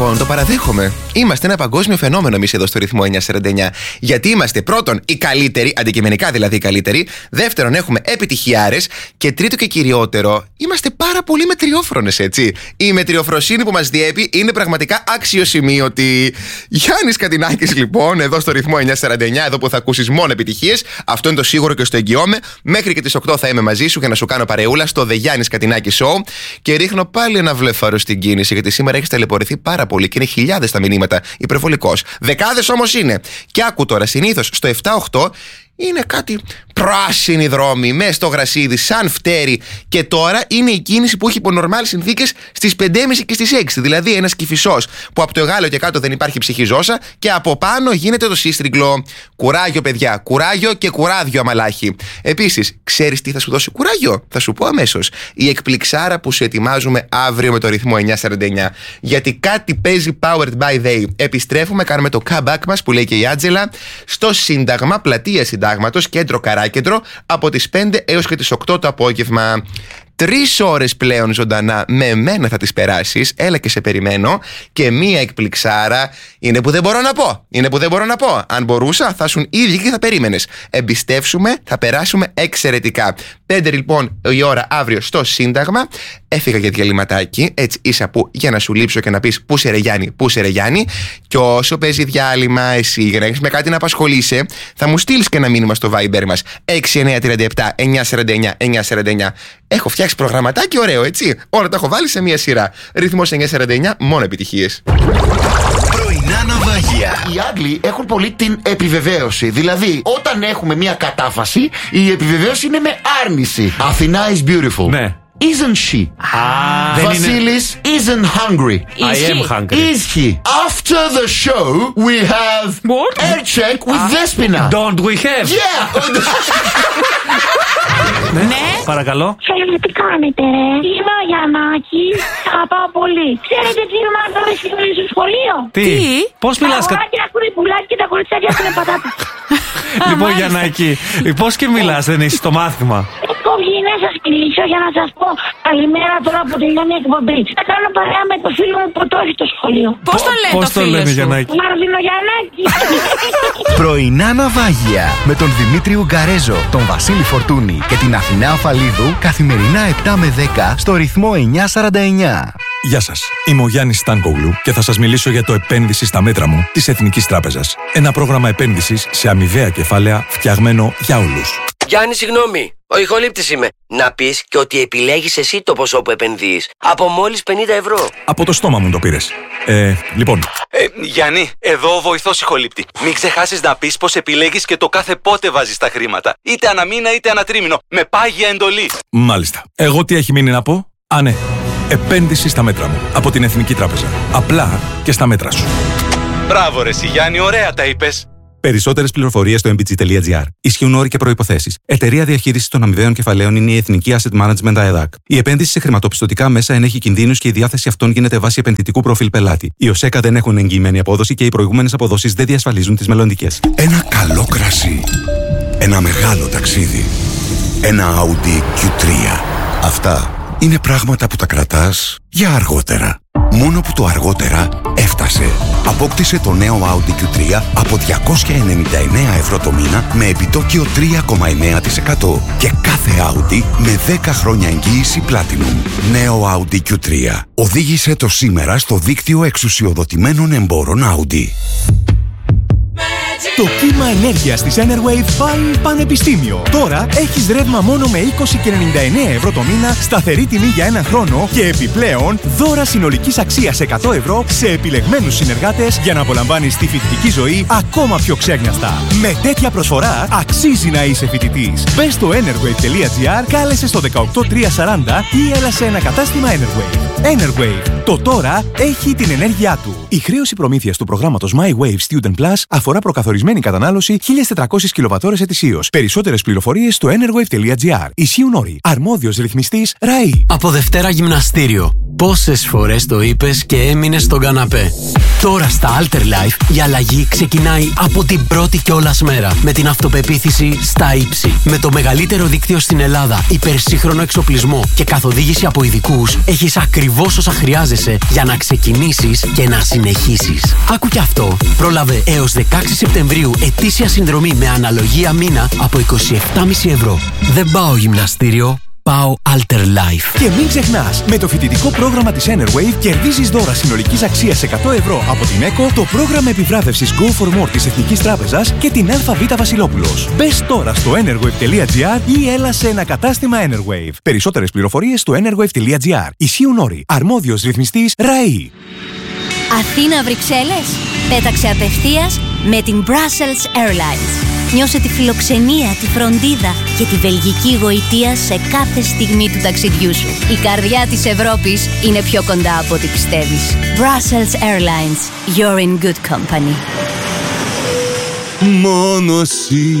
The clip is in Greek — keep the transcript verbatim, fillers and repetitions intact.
λοιπόν, το παραδέχομαι. Είμαστε ένα παγκόσμιο φαινόμενο εμείς εδώ στο ρυθμό εννιακόσια σαράντα εννιά. Γιατί είμαστε πρώτον οι καλύτεροι, αντικειμενικά δηλαδή οι καλύτεροι. Δεύτερον, έχουμε επιτυχιάρες. Και τρίτο και κυριότερο, είμαστε πάρα πολύ μετριόφρονες, έτσι. Η μετριοφροσύνη που μας διέπει είναι πραγματικά αξιοσημείωτη. Γιάννης Κατινάκης, λοιπόν, εδώ στο ρυθμό εννιακόσια σαράντα εννιά, εδώ που θα ακούσεις μόνο επιτυχίες. Αυτό είναι το σίγουρο και στο εγγυώμαι. Μέχρι και τις οκτώ θα είμαι μαζί σου για να σου κάνω παρεούλα στο The Γιάννης Κατινάκη Show. Και ρίχνω πάλι ένα βλέφαρο στην κίνηση, γιατί σήμερα έχεις ταλαιπωρηθεί πάρα πολύ και είναι χιλιάδες τα μηνύματα. Υπερβολικός. Δεκάδες όμως είναι. Και άκου τώρα, συνήθως στο επτά οκτώ είναι κάτι πράσινοι δρόμοι, μέσα στο γρασίδι, σαν φτέρι. Και τώρα είναι η κίνηση που έχει υπό νορμάλ συνθήκες στις πέντε και μισή και στις έξι. Δηλαδή ένας κυφισός που από το Εγάλεο και κάτω δεν υπάρχει ψυχιζώσα και από πάνω γίνεται το σύστριγγλο. Κουράγιο, παιδιά. Κουράγιο και κουράδιο, αμαλάχη. Επίσης, ξέρεις τι θα σου δώσει κουράγιο? Θα σου πω αμέσως. Η εκπληξάρα που σου ετοιμάζουμε αύριο με το ρυθμό εννιακόσια σαράντα εννιά. Γιατί κάτι παίζει Powered by They. Επιστρέφουμε, κάνουμε το comeback μας που λέει και η Άντζελα στο Σύνταγμα, πλατεία Συντάγματος, κέντρο Καράκεντρο, από τις πέντε έως και τις οκτώ το απόγευμα. Τρεις ώρες πλέον ζωντανά με εμένα θα τις περάσεις. Έλα και σε περιμένω. Και μία εκπληξάρα είναι που δεν μπορώ να πω. Είναι που δεν μπορώ να πω. Αν μπορούσα θα ήσουν ήδη και θα περίμενες. Εμπιστεύσουμε, θα περάσουμε εξαιρετικά. Πέντε λοιπόν η ώρα αύριο στο Σύνταγμα. Έφυγα για διαλυματάκι, έτσι ίσα που, για να σου λείψω και να πεις πού σε ρε Γιάννη, πού σε ρε Γιάννη. Και όσο παίζει διάλειμμα εσύ, για να έχεις με κάτι να απασχολείσαι, θα μου στείλεις και ένα μήνυμα στο Viber μας έξι εννιά τρία επτά εννιακόσια σαράντα εννιά εννιακόσια σαράντα εννιά. Έχω φτιάξει προγραμματάκι ωραίο, έτσι. Όλα τα έχω βάλει σε μία σειρά. Ρυθμός εννιακόσια σαράντα εννιά, μόνο επιτυχίες. Πρωινά ναυάγια. Οι Άγγλοι έχουν πολύ την επιβεβαίωση. Δηλαδή, όταν έχουμε μία κατάφαση, η επιβεβαίωση είναι με άρνηση. Αθηνά is beautiful. Ναι. Isn't she? Ah, Vasilis isn't hungry. I am hungry. Is he? After the show, we have What? air check with Despina. Don't we have? Yeah. Ναι. Παρακαλώ. Ξέρετε τι κάνετε, ρε? Είμαι ο Γιαννάκης, αγαπάω πολύ. Ξέρετε τι μάθαμε σήμερα στο σχολείο? Τι? Πώς μιλάς? Τα αγοράκια έχουν πουλάκι και τα κοριτσάκια έχουν πατάτα. Λοιπόν, Γιαννάκη, πώς και μιλάς, δεν είσαι στο μάθημα? Έχω βγει να σας κλείσω για να σας πω καλημέρα τώρα που τελειώνει η εκπομπή. Θα κάνω παρέα με το φίλο μου που το έχει το σχολείο. Πώς το λέει Πώς το το φίλο λένε, σου? Γιαννάκη? Μάρδινο Γιαννάκη. Πρωινά ναυάγια με τον Δημήτρη Ουγκαρέζο, τον Βασίλη Φορτούνη και την Αθηνά Αφαλίδου καθημερινά επτά με δέκα στο ρυθμό εννιακόσια σαράντα εννιά. Γεια σας, είμαι ο Γιάννης Στάνκογλου και θα σας μιλήσω για το επένδυση στα μέτρα μου της Εθνικής Τράπεζας. Ένα πρόγραμμα επένδυσης σε αμοιβαία κεφάλαια φτιαγμένο για όλους. Γιάννη, συγγνώμη. Ο ηχολήπτης είμαι. Να πεις και ότι επιλέγεις εσύ το ποσό που επενδύεις. Από μόλις πενήντα ευρώ. Από το στόμα μου το πήρες. Ε, λοιπόν. Ε, Γιάννη, εδώ ο βοηθός ηχολήπτη. Μην ξεχάσεις να πεις πως επιλέγεις και το κάθε πότε βάζεις τα χρήματα. Είτε αναμήνα είτε ανατρίμηνο. Με πάγια εντολή. Μάλιστα. Εγώ τι έχει μείνει να πω? Α, ναι. Επένδυση στα μέτρα μου. Από την Εθνική Τράπεζα. Απλά και στα μέτρα σου. Μπράβο ρε εσύ, Γιάννη, ωραία τα είπες. Περισσότερες πληροφορίες στο εμ μπι τζι τελεία τζι άρ. Ισχύουν όροι και προϋποθέσεις. Εταιρεία διαχείρισης των αμοιβαίων κεφαλαίων είναι η Εθνική Asset Management ΑΕΔΑΚ. Η επένδυση σε χρηματοπιστωτικά μέσα ενέχει κινδύνους και η διάθεση αυτών γίνεται βάσει επενδυτικού προφίλ πελάτη. Οι ΟΣΕΚΑ δεν έχουν εγγυημένη απόδοση και οι προηγούμενες αποδόσεις δεν διασφαλίζουν τις μελλοντικές. Ένα καλό κρασί. Ένα μεγάλο ταξίδι. Ένα Audi κιου τρία. Αυτά είναι πράγματα που τα κρατάς για αργότερα. Μόνο που το αργότερα έφτασε. Απόκτησε το νέο Audi κιου τρία από διακόσια ενενήντα εννέα ευρώ το μήνα με επιτόκιο τρία κόμμα εννέα τοις εκατό και κάθε Audi με δέκα χρόνια εγγύηση Platinum. Νέο Audi κιου τρία. Οδήγησε το σήμερα στο δίκτυο εξουσιοδοτημένων εμπόρων Audi. Το κύμα ενέργειας της Enerwave πάει πανεπιστήμιο. Τώρα έχεις ρεύμα μόνο με είκοσι και ενενήντα εννέα ευρώ το μήνα, σταθερή τιμή για ένα χρόνο και επιπλέον δώρα συνολικής αξίας εκατό ευρώ σε επιλεγμένους συνεργάτες για να απολαμβάνεις τη φοιτητική ζωή ακόμα πιο ξέγνιαστα. Με τέτοια προσφορά αξίζει να είσαι φοιτητής. Μπες στο enerwave τελεία τζι άρ, κάλεσε στο δεκαοκτώ τριακόσια σαράντα ή έλα σε ένα κατάστημα Enerwave. Enerwave. Το τώρα έχει την ενέργειά του. Η χρέωση προμήθειας του προγράμματος My Wave Student Plus αφορά προκαθορισμένη κατανάλωση χίλιες τετρακόσιες κιλοβατώρες ετησίως. Περισσότερες πληροφορίες στο enerwave τελεία τζι άρ. Ισχύουν όροι. Αρμόδιος ρυθμιστής ΡΑΗ. Από Δευτέρα γυμναστήριο. Πόσες φορές το είπες και έμεινες στον καναπέ? Τώρα στα Alter Life η αλλαγή ξεκινάει από την πρώτη κιόλας μέρα. Με την αυτοπεποίθηση στα ύψη. Με το μεγαλύτερο δίκτυο στην Ελλάδα, υπερσύγχρονο εξοπλισμό και καθοδήγηση από ειδικούς, έχεις ακριβώς όσα χρειάζεσαι για να ξεκινήσεις και να συνεχίσεις. Άκου κι αυτό. Πρόλαβε έως δεκαέξι Σεπτεμβρίου ετήσια συνδρομή με αναλογία μήνα από είκοσι επτά κόμμα πέντε ευρώ. Δεν πάω γυμναστήριο. Πάω Alter Life. Και μην ξεχνάς, με το φοιτητικό πρόγραμμα της Enerwave κερδίζεις δώρα συνολικής αξίας εκατό ευρώ από την ΕΚΟ, το πρόγραμμα επιβράβευσης Go for More της Εθνικής Τράπεζας και την ΑΒ Βασιλόπουλος. Μπες τώρα στο enerwave.gr ή έλα σε ένα κατάστημα Enerwave. Περισσότερες πληροφορίες στο enerwave.gr. Ισχύουν όροι. Αρμόδιος ρυθμιστής ΡΑΗ. Αθήνα Βρυξέλλες. Πέταξε απευθείας με την Brussels Airlines. Νιώσε τη φιλοξενία, τη φροντίδα και τη βελγική γοητεία σε κάθε στιγμή του ταξιδιού σου. Η καρδιά της Ευρώπης είναι πιο κοντά από ό,τι πιστεύεις. Brussels Airlines. You're in good company. Μόνο εσύ